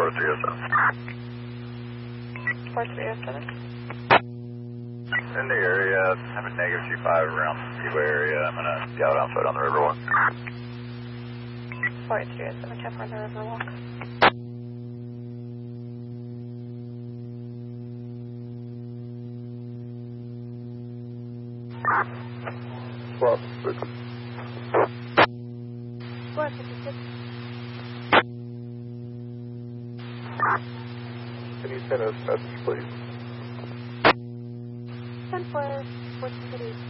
4307. 4307. In the area, I'm at negative 25 around the Speedway area. I'm going to scout on foot on the Riverwalk. 4307, check on the Riverwalk. Well, 456. can you send us a message, please? 10-4, 14 cities.